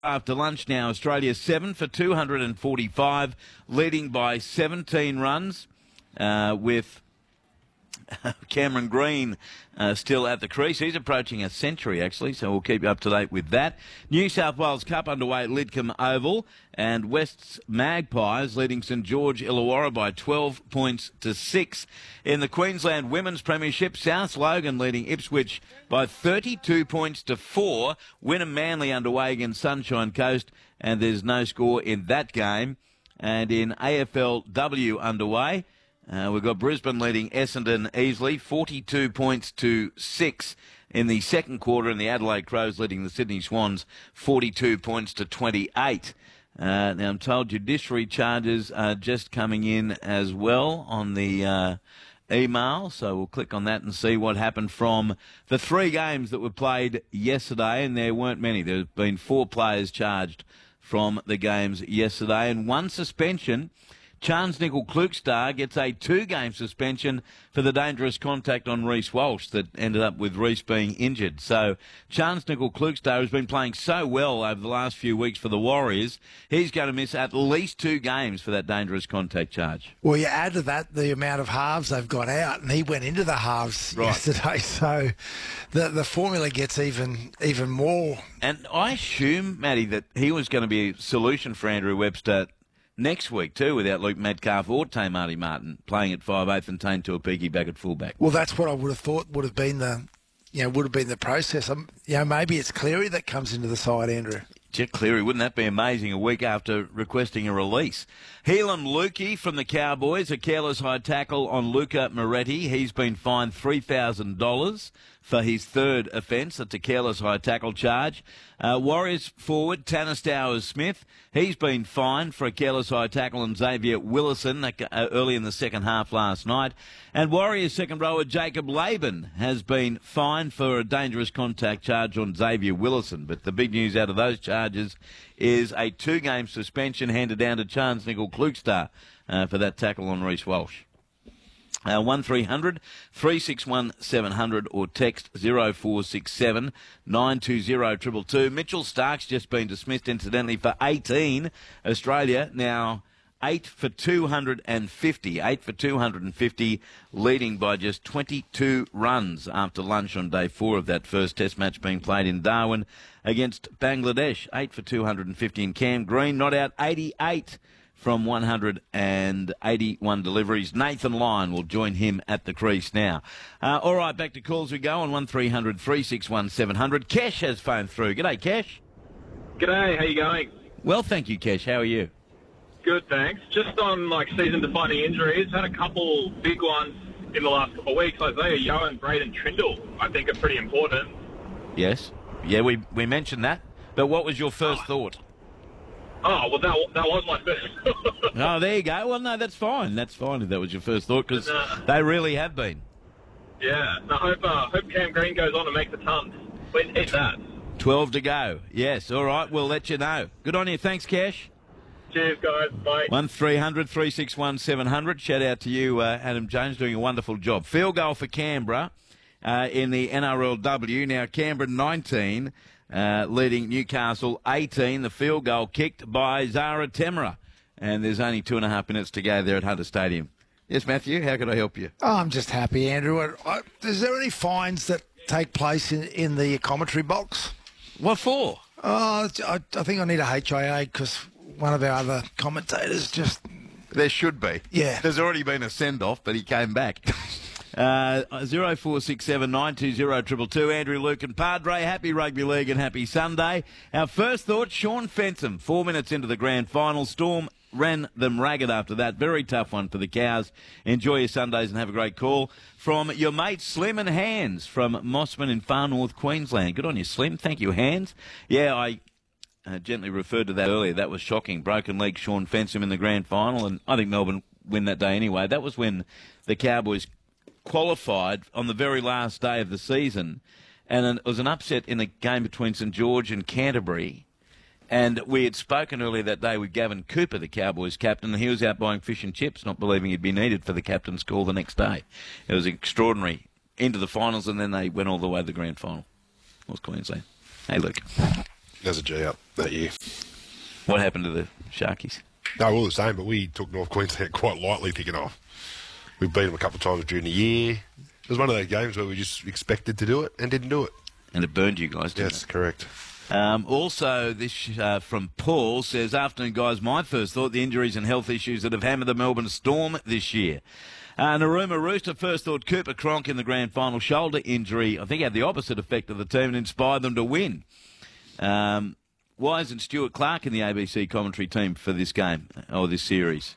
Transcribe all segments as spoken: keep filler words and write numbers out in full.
After lunch now, Australia seven for two hundred forty-five, leading by seventeen runs, uh, with Cameron Green uh, still at the crease. He's approaching a century, actually, so we'll keep you up to date with that. New South Wales Cup underway at Lidcombe Oval, and West's Magpies leading St George Illawarra by twelve points to six. In the Queensland Women's Premiership, South Logan leading Ipswich by thirty-two points to four. Wynnum Manly underway against Sunshine Coast, and there's no score in that game. And in A F L W underway, Uh, we've got Brisbane leading Essendon easily, forty-two points to six in the second quarter, and the Adelaide Crows leading the Sydney Swans, forty-two points to twenty-eight. Uh, now, I'm told judiciary charges are just coming in as well on the uh, email, so we'll click on that and see what happened from the three games that were played yesterday, and there weren't many. There have been four players charged from the games yesterday, and one suspension. Charnze Nicoll-Klokstad gets a two-game suspension for the dangerous contact on Reece Walsh that ended up with Reece being injured. So Charnze Nicoll-Klokstad, who's been playing so well over the last few weeks for the Warriors, he's going to miss at least two games for that dangerous contact charge. Well, you add to that the amount of halves they've got out, and he went into the halves right. yesterday, so the the formula gets even even more. And I assume, Matty, that he was going to be a solution for Andrew Webster next week too, without Luke Metcalf or Tay Marty Martin playing at five eighth and Tane Tuapiki back at fullback. Well, that's what I would have thought would have been the, you know, would have been the process. Um, you know, maybe it's Cleary that comes into the side, Andrew. Jet Cleary, wouldn't that be amazing? A week after requesting a release. Helam Lukey from the Cowboys, a careless high tackle on Luca Moretti. He's been fined three thousand dollars for his third offence. That's a careless high tackle charge. Uh, Warriors forward Tanner Stowers-Smith. He's been fined for a careless high tackle on Xavier Willison uh, early in the second half last night. And Warriors second rower Jacob Laban has been fined for a dangerous contact charge on Xavier Willison. But the big news out of those charges is a two-game suspension handed down to Charnze Nicoll-Klokstad uh, for that tackle on Reece Walsh. Uh, one three hundred, three six one, seven hundred or text zero four six seven, nine two zero, two two two. Mitchell Stark's just been dismissed, incidentally, for eighteen. Australia now eight for two hundred fifty. eight for two hundred fifty, leading by just twenty-two runs after lunch on day four of that first test match being played in Darwin against Bangladesh. eight for two hundred fifty. And Cam Green not out eighty-eight from one hundred eighty-one deliveries. Nathan Lyon will join him at the crease now. Uh, all right, back to calls we go on one three hundred, three six one, seven hundred. Kesh has phoned through. G'day, Kesh. G'day, how you going? Well, thank you, Kesh. How are you? Good, thanks. Just on like season-defining injuries, had a couple big ones in the last couple of weeks. Isaiah Yeo and Braden Trindle, I think, are pretty important. Yes. Yeah, we, we mentioned that. But what was your first oh. thought? Oh, well, that, that was my first. Oh, there you go. Well, no, that's fine. That's fine if that was your first thought, because uh, they really have been. Yeah. I hope, uh, hope Cam Green goes on to make the tons. We need that. twelve to go. Yes. All right. We'll let you know. Good on you. Thanks, Kesh. Cheers, guys. Bye. one three hundred, three six one, seven hundred. Shout out to you, uh, Adam Jones, doing a wonderful job. Field goal for Canberra uh, in the N R L W. Now, Canberra nineteen. Uh, leading Newcastle eighteen, the field goal kicked by Zara Temera. And there's only two and a half minutes to go there at Hunter Stadium. Yes, Matthew, how could I help you? Oh, I'm just happy, Andrew. I, is there any fines that take place in, in the commentary box? What for? Oh, I, I think I need a H I A because one of our other commentators just... There should be. Yeah. There's already been a send-off, but he came back. Uh, zero four six seven, nine two zero, two two two. Andrew, Luke and Padre, happy rugby league and happy Sunday. Our first thought, Sean Fensom, four minutes into the grand final. Storm ran them ragged after that. Very tough one for the Cows. Enjoy your Sundays and have a great call. From your mate Slim and Hands from Mossman in far north Queensland. Good on you, Slim. Thank you, Hands. Yeah, I uh, gently referred to that earlier. That was shocking. Broken leg Sean Fensom in the grand final, and I think Melbourne win that day anyway. That was when the Cowboys qualified on the very last day of the season, and it was an upset in the game between St George and Canterbury. And we had spoken earlier that day with Gavin Cooper, the Cowboys captain, and he was out buying fish and chips, not believing he'd be needed for the captain's call the next day. It was extraordinary. Into the finals, and then they went all the way to the grand final. It was Queensland. Hey, Luke. as a G up that year. What happened to the Sharkies? No, all the same, but we took North Queensland quite lightly, thinking, oh, we beat them a couple of times during the year. It was one of those games where we just expected to do it and didn't do it. And it burned you guys, didn't Yes, it? correct. Um, also, this uh, from Paul says, afternoon, guys, my first thought, the injuries and health issues that have hammered the Melbourne Storm this year. Uh, Naruma Rooster, first thought Cooper Cronk in the grand final shoulder injury, I think had the opposite effect of the team and inspired them to win. Um, why isn't Stuart Clark in the A B C commentary team for this game, or this series?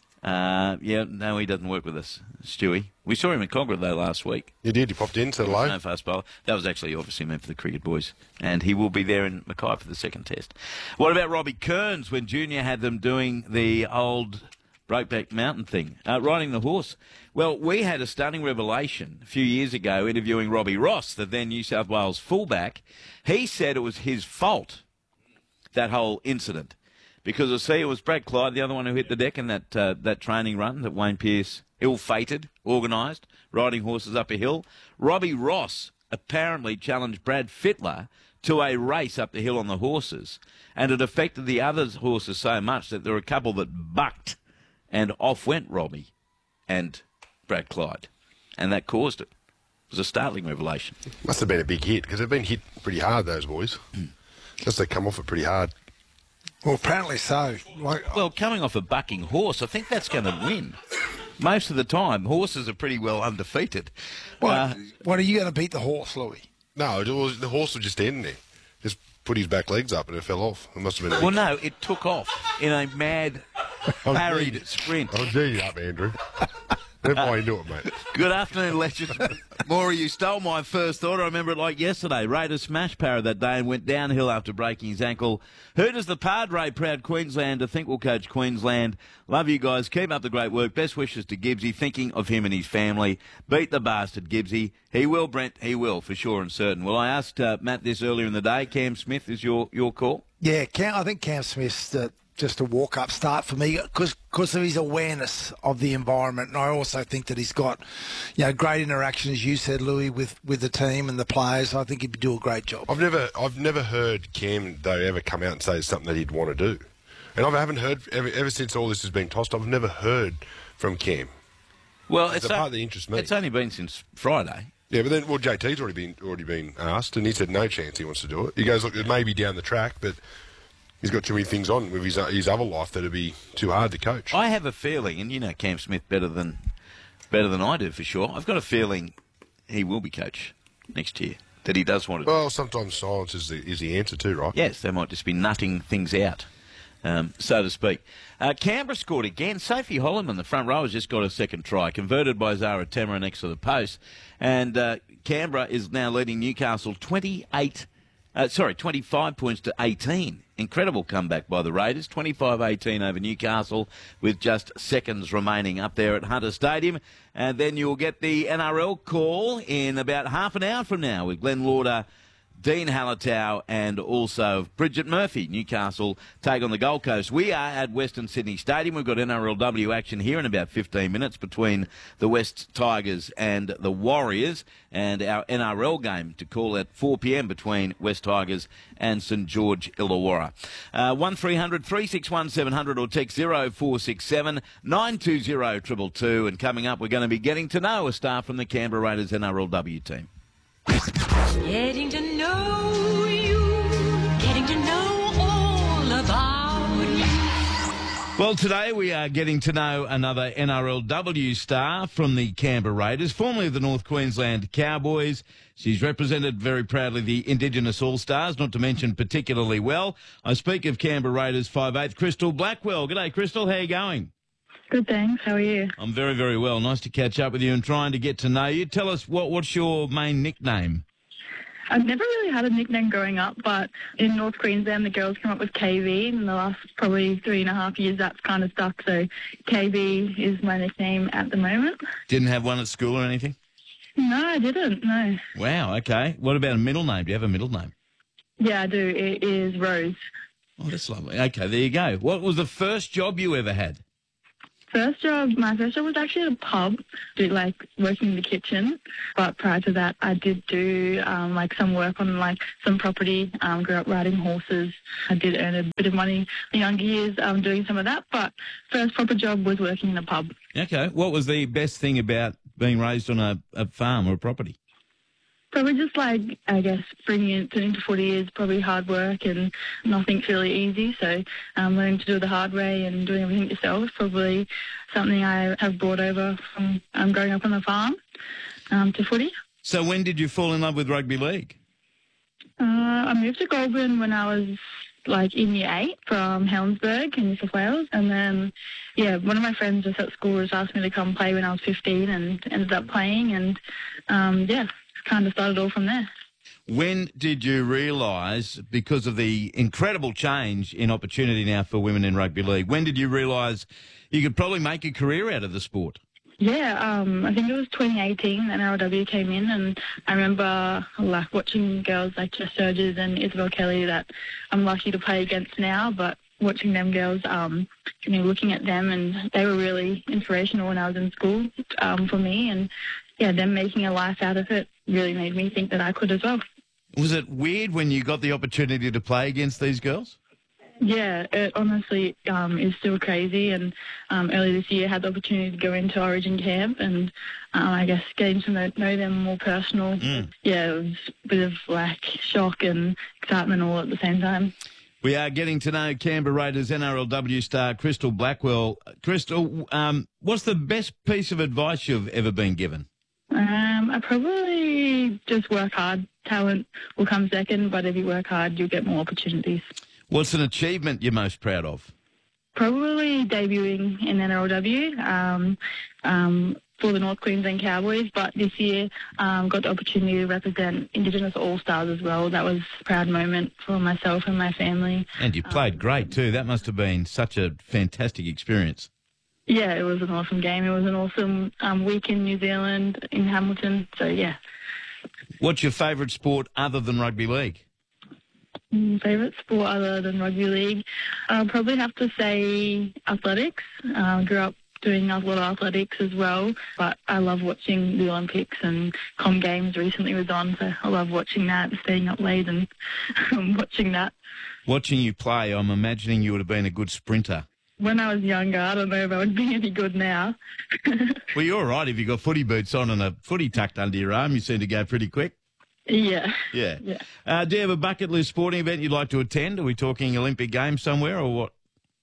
Uh, yeah, no, he doesn't work with us, Stewie. We saw him in Cogra, though, last week. You did, you popped in, said hello. No fast bowler. That was actually obviously meant for the cricket boys. And he will be there in Mackay for the second test. What about Robbie Kearns when Junior had them doing the old Brokeback Mountain thing, uh, riding the horse? Well, we had a stunning revelation a few years ago interviewing Robbie Ross, the then New South Wales fullback. He said it was his fault, that whole incident. Because, I see, it was Brad Clyde, the other one who hit the deck in that uh, that training run that Wayne Pearce ill-fated, organised, riding horses up a hill. Robbie Ross apparently challenged Brad Fittler to a race up the hill on the horses, and it affected the other horses so much that there were a couple that bucked, and off went Robbie and Brad Clyde, and that caused it. It was a startling revelation. Must have been a big hit, because they've been hit pretty hard, those boys. Just they come off it pretty hard. Well, apparently so. Like, Well, coming off a bucking horse, I think that's going to win. Most of the time, horses are pretty well undefeated. what, Uh, what are you going to beat the horse, Louis? No, it was, the horse was just in there. Just put his back legs up and it fell off. It must have been a well, big... no, it took off in a mad, parried sprint. I'll do you up, Andrew. That's why you do it, mate. Good afternoon, legend. Maury, you stole my first thought. I remember it like yesterday. Raiders smashed Parra that day and went downhill after breaking his ankle. Who does the Padre, proud Queenslander, think will coach Queensland? Love you guys. Keep up the great work. Best wishes to Gibbsy. Thinking of him and his family. Beat the bastard, Gibbsy. He will, Brent. He will, for sure and certain. Well, I asked uh, Matt this earlier in the day. Cam Smith is your, your call? Yeah, Cam, I think Cam Smith's uh, just a walk-up start for me because of his awareness of the environment. And I also think that he's got, you know, great interaction, as you said, Louis, with, with the team and the players. I think he'd do a great job. I've never, I've never heard Cam though ever come out and say something that he'd want to do, and I haven't heard ever, ever since all this has been tossed. I've never heard from Cam. Well, It's it's, the a- part that interests me. it's only been since Friday. Yeah, but then, well, J T's already been already been asked, and he said no chance he wants to do it. He goes, look, it may be down the track, but he's got too many things on with his his other life that'd be too hard to coach. I have a feeling, and you know Cam Smith better than better than I do for sure. I've got a feeling he will be coach next year. That he does want to. Well, sometimes silence is the is the answer too, right? Yes, they might just be nutting things out, um, so to speak. Uh, Canberra scored again. Sophie Holloman, the front row, has just got a second try, converted by Zara Tamara next to the post, and uh, Canberra is now leading Newcastle twenty-eight. Uh, sorry, twenty-five points to eighteen. Incredible comeback by the Raiders, twenty-five eighteen over Newcastle with just seconds remaining up there at Hunter Stadium. And then you'll get the N R L call in about half an hour from now with Glenn Lauder, Dean Hallertau and also Bridget Murphy. Newcastle take on the Gold Coast. We are at Western Sydney Stadium. We've got N R L W action here in about fifteen minutes between the West Tigers and the Warriors, and our N R L game to call at four p.m. between West Tigers and St George Illawarra. Uh, one three hundred three six one seven hundred or text zero four six seven nine two zero two two two. And coming up, we're going to be getting to know a star from the Canberra Raiders N R L W team. Getting to know you, getting to know all about you. Well, today we are getting to know another N R L W star from the Canberra Raiders, formerly of the North Queensland Cowboys. She's represented very proudly the Indigenous All-Stars, not to mention particularly well. I speak of Canberra Raiders five eighth, Crystal Blackwell. G'day, Crystal. How are you going? Good, thanks. How are you? I'm very, very well. Nice to catch up with you and trying to get to know you. Tell us, what what's your main nickname? I've never really had a nickname growing up, but in North Queensland, the girls come up with K V. In the last probably three and a half years, that's kind of stuck. So K V is my nickname at the moment. Didn't have one at school or anything? No, I didn't, no. Wow, okay. What about a middle name? Do you have a middle name? Yeah, I do. It is Rose. Oh, that's lovely. Okay, there you go. What was the first job you ever had? First job, my first job was actually at a pub, do like working in the kitchen. But prior to that, I did do um, like some work on like some property. Um, grew up riding horses. I did earn a bit of money in the younger years um, doing some of that. But first proper job was working in a pub. Okay. What was the best thing about being raised on a, a farm or a property? Probably just like, I guess, bringing it into footy is probably hard work and nothing's really easy. So um, learning to do it the hard way and doing everything yourself is probably something I have brought over from um, growing up on the farm um, to footy. So when did you fall in love with rugby league? Uh, I moved to Goulburn when I was like in year eight from Helensburgh in New South Wales. And then, yeah, one of my friends just at school just asked me to come play when I was fifteen and ended up playing. And, um, yeah, kind of started all from there. When did you realise, because of the incredible change in opportunity now for women in rugby league, when did you realise you could probably make a career out of the sport? Yeah, um, I think it was twenty eighteen N R L W came in, and I remember like watching girls like Jess Sturgis and Isabel Kelly that I'm lucky to play against now, but watching them girls, um, you know, looking at them, and they were really inspirational when I was in school um, for me, and yeah, them making a life out of it really made me think that I could as well. Was it weird when you got the opportunity to play against these girls? Yeah, it honestly um, is still crazy. And um, early this year, I had the opportunity to go into Origin camp, and um, I guess getting to know, know them more personal. Mm. Yeah, it was a bit of like shock and excitement all at the same time. We are getting to know Canberra Raiders N R L W star Crystal Blackwell. Crystal, um, what's the best piece of advice you've ever been given? Um, I probably just work hard. Talent will come second, but if you work hard, you'll get more opportunities. What's an achievement you're most proud of? Probably debuting in N R L W um, um, for the North Queensland Cowboys, but this year um, got the opportunity to represent Indigenous All-Stars as well. That was a proud moment for myself and my family. And you played um, great too. That must have been such a fantastic experience. Yeah, it was an awesome game. It was an awesome um, week in New Zealand, in Hamilton. So, yeah. What's your favourite sport other than rugby league? Mm, favourite sport other than rugby league? I'll probably have to say athletics. I uh, grew up doing a lot of athletics as well, but I love watching the Olympics, and Com Games recently was on, so I love watching that, staying up late and watching that. Watching you play, I'm imagining you would have been a good sprinter. When I was younger, I don't know if I would be any good now. Well, you're all right if you've got footy boots on and a footy tucked under your arm. You seem to go pretty quick. Yeah. Yeah. yeah. Uh, do you have a bucket list sporting event you'd like to attend? Are we talking Olympic Games somewhere or what?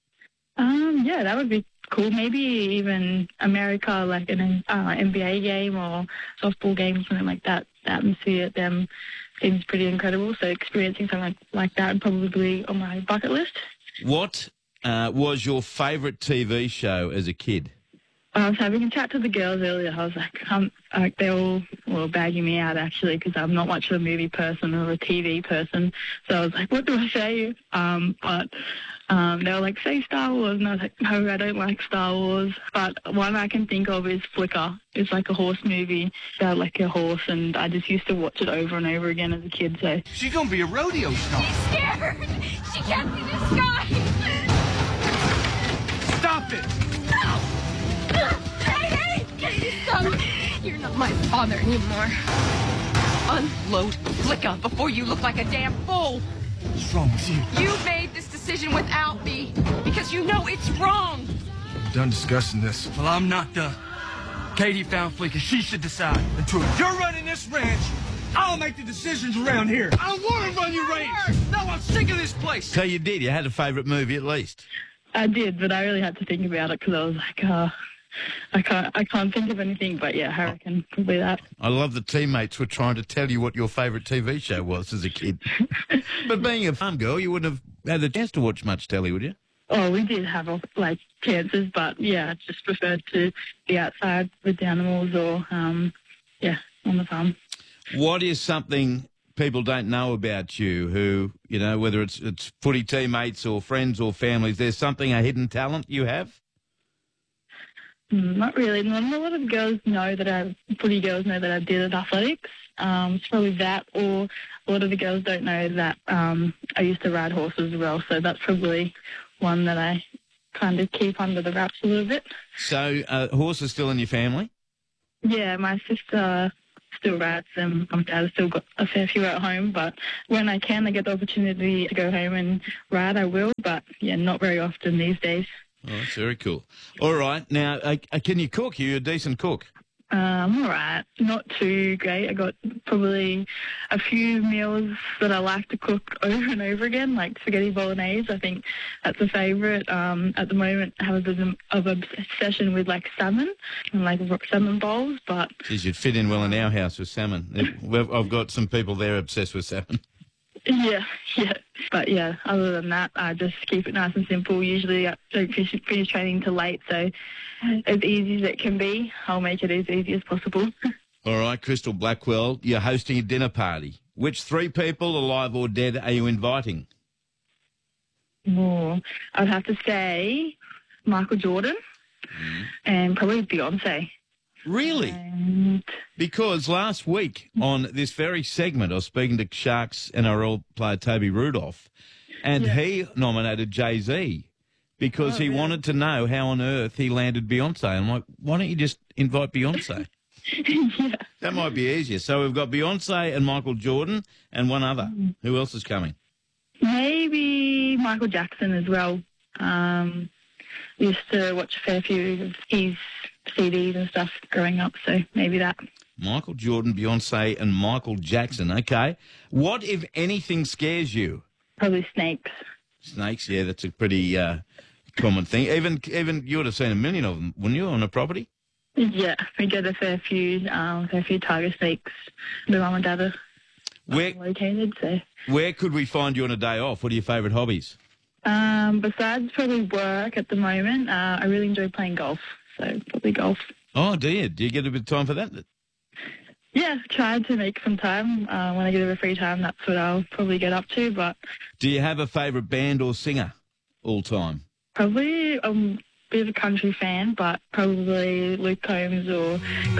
Um, yeah, that would be cool. Maybe even America, like an uh, N B A game or softball game, something like that. The atmosphere at them seems pretty incredible. So experiencing something like, like that would probably be on my bucket list. What uh, was your favourite T V show as a kid? I was having a chat to the girls earlier. I was like, um, like they all were bagging me out, actually, because I'm not much of a movie person or a T V person. So I was like, what do I say? Um, but um, they were like, say Star Wars. And I was like, no, I don't like Star Wars. But one I can think of is Flicker. It's like a horse movie about like a horse, and I just used to watch it over and over again as a kid. So she's going to be a rodeo star. She's scared. She can't see the sky. Stop it. No. Hey, hey, stop. You're not my father anymore. Unload Flicka before you look like a damn fool. What's wrong with you? You made this decision without me because you know it's wrong. I'm done discussing this. Well, I'm not done. Katie found Flicka. She should decide. Until you're running this ranch, I'll make the decisions around here. I don't want to run your ranch. No, I'm sick of this place. So you did. You had a favourite movie at least. I did, but I really had to think about it because I was like, uh, I can't, I can't think of anything. But yeah, I reckon probably that. I love the teammates were trying to tell you what your favourite T V show was as a kid. But being a farm girl, you wouldn't have had the chance to watch much telly, would you? Oh, we did have like chances, but yeah, I just preferred to be outside with the animals or um, yeah, on the farm. What is something people don't know about you who, you know, whether it's it's footy teammates or friends or families, there's something, a hidden talent you have? Mm, not really. Not a lot of girls know that I, footy girls know that I did athletics. Um, it's probably that, or a lot of the girls don't know that um, I used to ride horses as well. So that's probably one that I kind of keep under the wraps a little bit. So, uh, horse is still in your family? Yeah, my sister still rides them. My dad has still got a fair few at home, but when I can, I get the opportunity to go home and ride, I will. But, yeah, not very often these days. Oh, that's very cool. All right. Now, uh, can you cook? Are you a decent cook? Um, all right. Not too great. I got probably a few meals that I like to cook over and over again, like spaghetti bolognese. I think that's a favourite. Um, at the moment, I have a bit of an obsession with, like, salmon and, like, salmon bowls, but... Geez, you'd fit in well in our house with salmon. We've- I've got some people there obsessed with salmon. Yeah, yeah. But, yeah, other than that, I just keep it nice and simple. Usually I don't finish, finish training till late, so as easy as it can be, I'll make it as easy as possible. All right, Crystal Blackwell, you're hosting a dinner party. Which three people, alive or dead, are you inviting? More. I'd have to say Michael Jordan Mm. and probably Beyonce. Really? And Because last week on this very segment, I was speaking to Sharks N R L player Toby Rudolph, and Yeah. he nominated Jay-Z because Oh, he really? wanted to know how on earth he landed Beyonce. I'm like, why don't you just invite Beyonce? yeah. That might be easier. So we've got Beyonce and Michael Jordan and one other. Who else is coming? Maybe Michael Jackson as well. Um, used to watch a fair few of his C Ds and stuff growing up, so maybe that. Michael Jordan, Beyonce, and Michael Jackson. Okay. What, if anything, scares you? Probably snakes. Snakes, yeah, that's a pretty uh, common thing. Even even you would have seen a million of them, wouldn't you, on a property? Yeah, we get a fair few, um, a fair few tiger snakes. The mum and dad are Where located, so. where could we find you on a day off? What are your favourite hobbies? Um, besides probably work at the moment, uh, I really enjoy playing golf, so probably golf. Oh, do you? Do you get a bit of time for that? Yeah, tried to make some time. Uh, when I get a bit of free time, that's what I'll probably get up to, but Do you have a favourite band or singer all time? probably I'm a bit of a country fan, but probably Luke Combs or